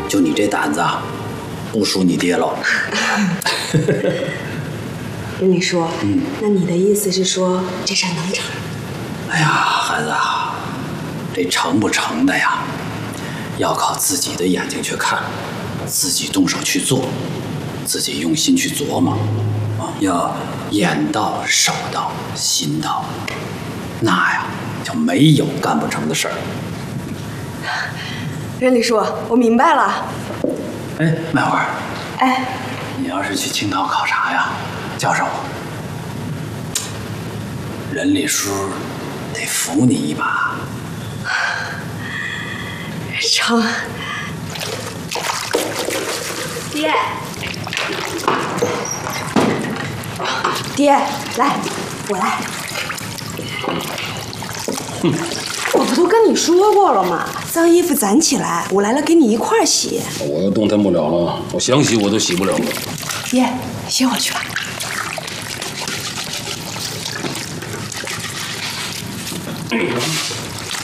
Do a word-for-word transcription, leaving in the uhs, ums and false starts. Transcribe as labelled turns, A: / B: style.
A: 就你这胆子啊，不输你爹喽。
B: 跟你说，嗯，那你的意思是说这事儿能成？
A: 哎呀，孩子啊，这成不成的呀，要靠自己的眼睛去看，自己动手去做，自己用心去琢磨，啊，要眼到、手到、心到，那呀就没有干不成的事儿。
B: 任理叔，我明白了。
A: 哎，麦花，
B: 哎，
A: 你要是去青岛考察呀，叫上我。任理叔得扶你一把。
B: 成。爹，爹，来，我来。
C: 哼，
B: 我不都跟你说过了吗？脏衣服攒起来，我来了给你一块儿洗。
C: 我要动弹不了了，我想洗我都洗不了了。
B: 爹，歇会儿去吧。
C: 嗯